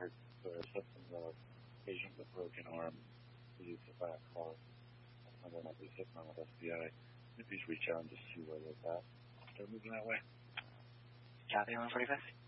hurt their husband, patient with broken arm, was hit by a car. And then was hit on with FBI. Maybe just reach out and just see where they're at. Start moving that way. Copy, 145.